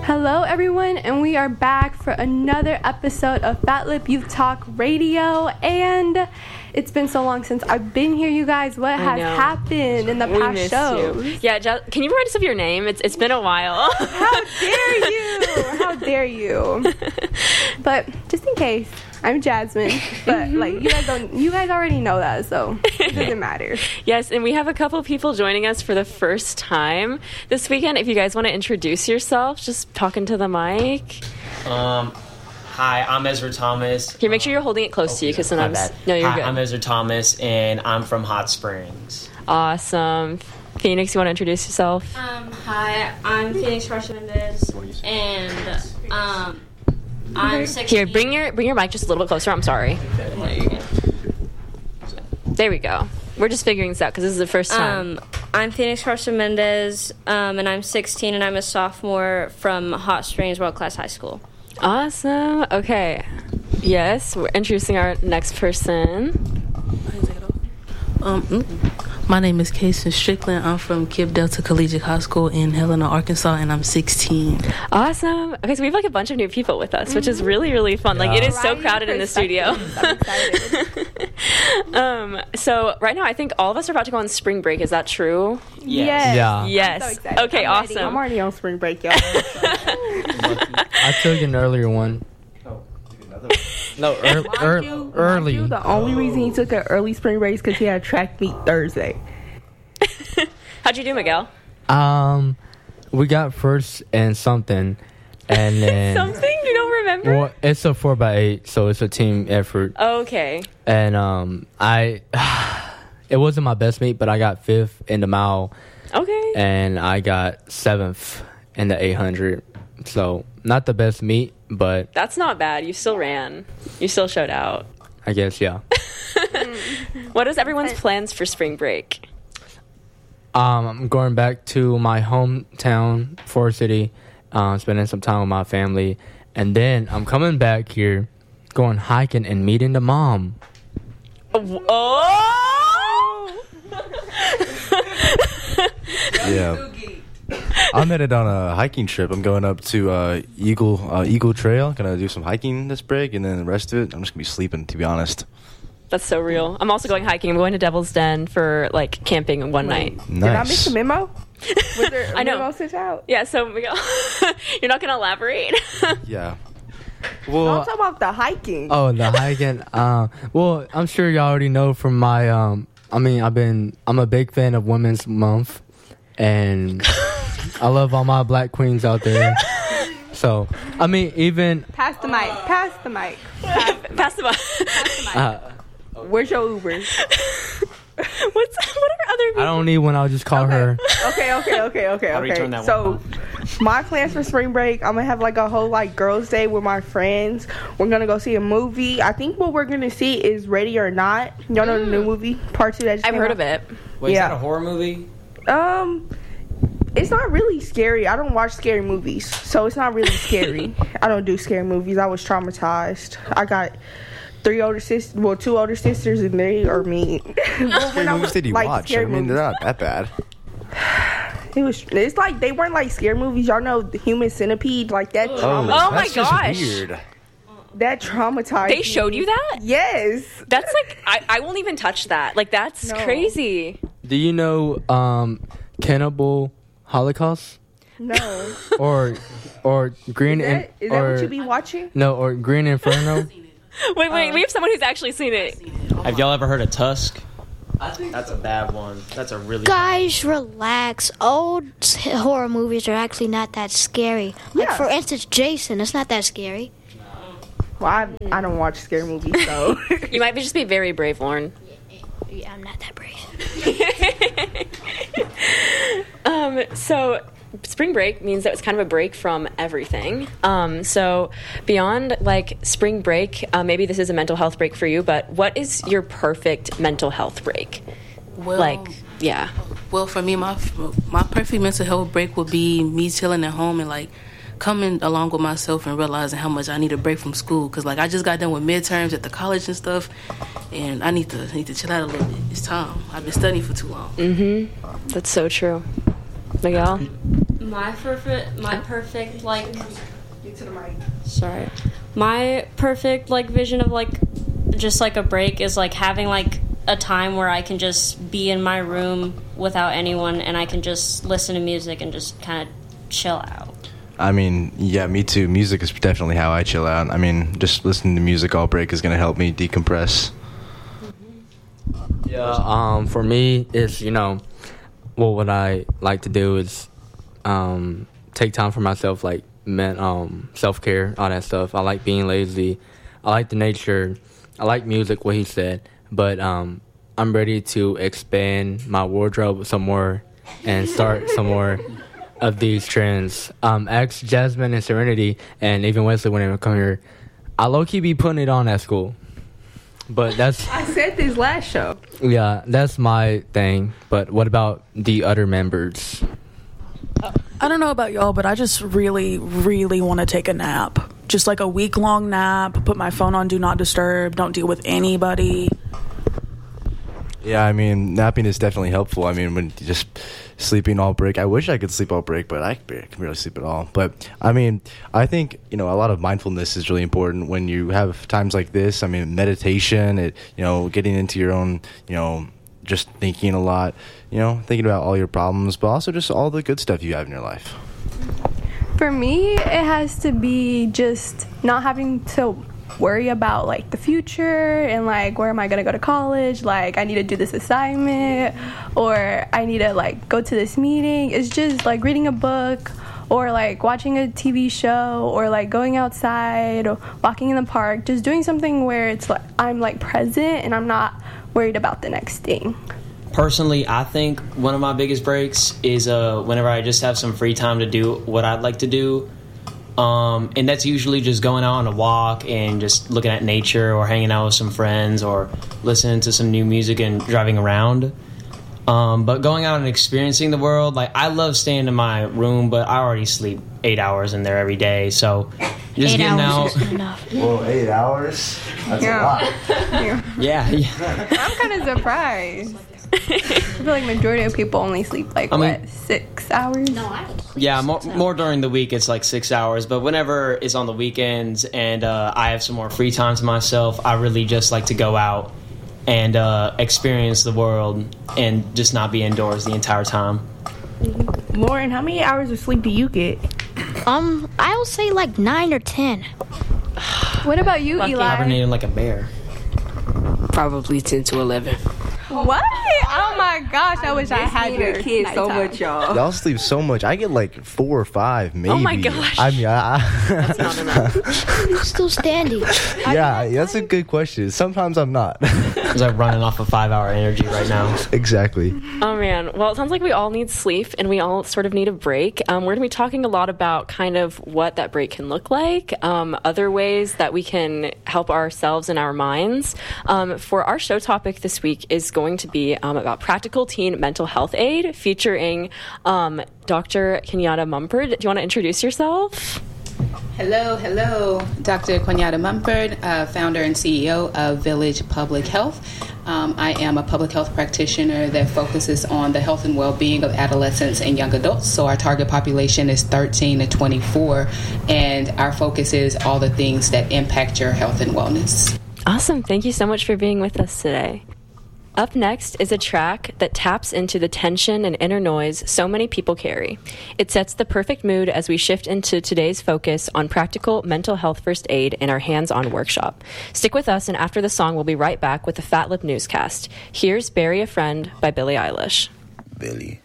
Hello, everyone, and we are back for another episode of Fat Lip Youth Talk Radio. And it's been so long since I've been here, you guys. What has happened in the past shows? Yeah, can you remind us of your name? It's been a while. How dare you? How dare you? But just in case, I'm Jasmine. But like you guys already know that, so it doesn't matter. Yes, and we have a couple people joining us for the first time this weekend. If you guys want to introduce yourselves, just talking to the mic. Hi, I'm Ezra Thomas. Here, make sure you're holding it close to you, because sometimes... No, you're Hi, good. I'm Ezra Thomas, and I'm from Hot Springs. Awesome. Phoenix, you want to introduce yourself? Hi, I'm Phoenix Mendez, and I'm 16. Here, bring your mic just a little bit closer. I'm sorry. There we go. We're just figuring this out because this is the first time. I'm Phoenix Mendez, and I'm 16, and I'm a sophomore from Hot Springs World Class High School. Awesome. Okay. Yes, we're introducing our next person. My name is Kason Strickland. I'm from Kip Delta Collegiate High School in Helena, Arkansas, and I'm 16. Awesome. Okay, so we have like a bunch of new people with us, which is really, really fun. Yeah. Like, it is so crowded in the studio. I'm excited. So right now, I think all of us are about to go on spring break. Is that true? Yes. Yeah. Yes. I'm so excited. Okay, awesome. I'm already on spring break, y'all. I took an earlier one. No, early. The only reason he took an early spring break is because he had track meet Thursday. How'd you do, Miguel? We got first and something, and then Something you don't remember? Well, it's a 4x8, so it's a team effort. Okay. And it wasn't my best meet, but I got 5th in the mile. Okay. And I got 7th in the 800. So not the best meet, but That's not bad. You still ran. You still showed out. I guess yeah. What is everyone's plans for spring break? I'm going back to my hometown, Forest City, spending some time with my family, and then I'm coming back here, going hiking and meeting the mom. Oh! Yeah. I'm headed on a hiking trip. I'm going up to Eagle Trail. Gonna do some hiking this break, and then the rest of it, I'm just gonna be sleeping, to be honest. That's so real. I'm also going hiking. I'm going to Devil's Den for like camping one night. Nice. Did I miss a memo? Was there a I know. memo sent out? Yeah, so Miguel, you're not going to elaborate? Yeah. No, I'm talking about the hiking. Oh, the hiking. Well, I'm sure y'all already know from my. I'm a big fan of Women's Month, and I love all my Black queens out there. So, even Pass the mic. Pass the mic. Pass the mic. Where's your Uber? What are other people? I don't need one. I'll just call her. Okay. return that So, my plans for spring break, I'm gonna have like a whole like girls' day with my friends. We're gonna go see a movie. I think what we're gonna see is Ready or Not. Y'all know the new movie, Part 2. That just I've came heard out? of it. Wait, Yeah. is that a horror movie? It's not really scary. I don't watch scary movies, so it's not really scary. I don't do scary movies. I was traumatized. I got 2 older sisters, and they are me. What movies did you watch? Scary They're movies. not that bad. It's like they weren't like scary movies. Y'all know the Human Centipede, like that. Oh my that's just gosh. weird. That traumatized. They showed you that? Yes. That's like, I won't even touch that. Like, that's No. crazy. Do you know Cannibal Holocaust? No. or Green Is that what you be watching? No, or Green Inferno? Wait, we have someone who's actually seen it. Have y'all ever heard of Tusk? That's a bad one. That's a really Guys, relax. Old horror movies are actually not that scary. Like, Yeah. for instance, Jason. It's not that scary. Well, I don't watch scary movies, so. You might just be very brave, Lauren. Yeah, I'm not that brave. So spring break means that it's kind of a break from everything. So beyond like spring break, maybe this is a mental health break for you, but what is your perfect mental health break? Well, Yeah. Well, for me, my perfect mental health break would be me chilling at home and like coming along with myself and realizing how much I need a break from school. Cause like I just got done with midterms at the college and stuff, and I need to chill out a little bit. It's time. I've been studying for too long. Mm-hmm. That's so true. Miguel? My perfect like. Get to the mic. Sorry. My perfect like vision of like just like a break is like having like a time where I can just be in my room without anyone and I can just listen to music and just kind of chill out. I mean, yeah, me too. Music is definitely how I chill out. I mean, just listening to music all break is going to help me decompress. Yeah, for me, it's, what I like to do is take time for myself, like self-care, all that stuff. I like being lazy. I like the nature. I like music, what he said. But I'm ready to expand my wardrobe some more and start some more of these trends. Ask Jasmine and Serenity and even Wesley when they come here. I low-key be putting it on at school. But that's... I said this last show. Yeah, that's my thing. But what about the other members? I don't know about y'all, but I just really, really want to take a nap. Just like a week-long nap, put my phone on Do Not Disturb, don't deal with anybody. Yeah, I mean, napping is definitely helpful. I mean, when you just sleeping all break, I wish I could sleep all break, but I can barely sleep at all. But, I mean, I think, a lot of mindfulness is really important when you have times like this. I mean, meditation, getting into your own, just thinking a lot, thinking about all your problems, but also just all the good stuff you have in your life. For me, it has to be just not having to worry about like the future and like where am I gonna go to college, like I need to do this assignment or I need to like go to this meeting. It's just like reading a book or like watching a TV show or like going outside or walking in the park, just doing something where it's like I'm like present and I'm not worried about the next thing. Personally, I think one of my biggest breaks is whenever I just have some free time to do what I'd like to do. And that's usually just going out on a walk and just looking at nature or hanging out with some friends or listening to some new music and driving around. But going out and experiencing the world, like I love staying in my room, but I already sleep 8 hours in there every day. So just 8 getting hours out. is enough. Whoa, 8 hours? That's a lot. Yeah. I'm kind of surprised. I feel like majority of people only sleep like 6 hours? Yeah, more during the week it's like 6 hours, but whenever it's on the weekends and I have some more free time to myself, I really just like to go out and experience the world and just not be indoors the entire time. Lauren, how many hours of sleep do you get? I would say like 9 or 10. What about you, Like Eli? hibernating like a bear. Probably 10 to 11. What? Oh my gosh, I wish I had your kids so much, y'all. Y'all sleep so much. I get like 4 or 5, maybe. Oh my gosh. I mean, That's not enough. Who's still standing? yeah, that's a good question. Sometimes I'm not. It's like running off of 5-hour energy right now. Exactly. Oh man, well it sounds like we all need sleep and we all sort of need a break. We're going to be talking a lot about kind of what that break can look like, other ways that we can help ourselves and our minds. For our show topic this week is going to be about practical teen mental health aid featuring Dr. Kenyatta Mumford. Do you want to introduce yourself? Hello. Dr. Kenyatta Mumford, founder and CEO of Village Public Health. I am a public health practitioner that focuses on the health and well-being of adolescents and young adults. So our target population is 13 to 24, and our focus is all the things that impact your health and wellness. Awesome. Thank you so much for being with us today. Up next is a track that taps into the tension and inner noise so many people carry. It sets the perfect mood as we shift into today's focus on practical mental health first aid in our hands-on workshop. Stick with us, and after the song, we'll be right back with the Fat Lip Newscast. Here's Bury a Friend by Billie Eilish. Billie.